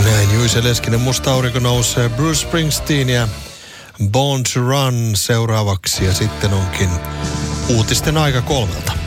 Näin Juise Leskinen, musta aurinko nousee, Bruce Springsteen ja Born to Run seuraavaksi ja sitten onkin uutisten aika 3.